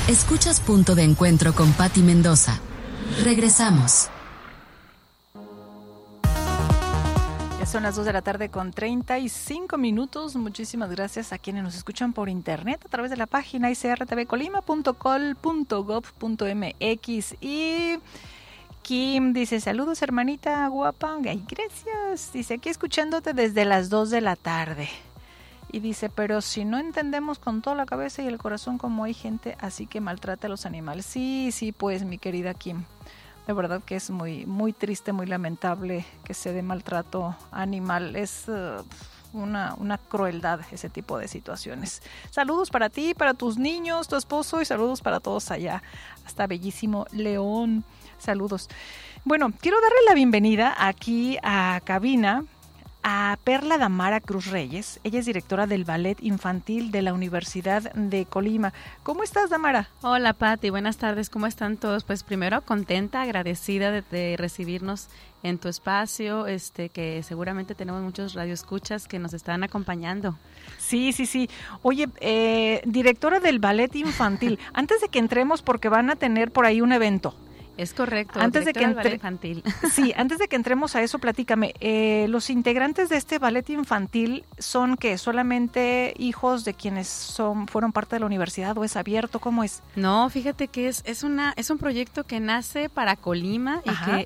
Escuchas Punto de Encuentro con Patti Mendoza. Regresamos. Ya son las 2 de la tarde con 35 minutos. Muchísimas gracias a quienes nos escuchan por internet a través de la página icrtvcolima.col.gov.mx. Y Kim dice, saludos hermanita guapa. Ay, gracias. Dice, aquí escuchándote desde las 2 de la tarde. Y dice, pero si no entendemos con toda la cabeza y el corazón como hay gente así que maltrata a los animales. Sí, pues mi querida Kim, de verdad que es muy, muy triste, muy lamentable que se dé maltrato animal. Es una crueldad ese tipo de situaciones. Saludos para ti, para tus niños, tu esposo y saludos para todos allá. Hasta bellísimo León. Saludos. Bueno, quiero darle la bienvenida aquí a cabina a Perla Damara Cruz Reyes. Ella es directora del Ballet Infantil de la Universidad de Colima. ¿Cómo estás, Damara? Hola, Patti. Buenas tardes. ¿Cómo están todos? Pues primero contenta, agradecida de recibirnos en tu espacio, que seguramente tenemos muchos radioescuchas que nos están acompañando. Sí. Oye, directora del Ballet Infantil, antes de que entremos, porque van a tener por ahí un evento. Es correcto, antes de que ballet infantil. Sí, antes de que entremos a eso, platícame, los integrantes de este ballet infantil son ¿qué? ¿Solamente hijos de quienes fueron parte de la universidad o es abierto? ¿Cómo es? No, fíjate que es un proyecto que nace para Colima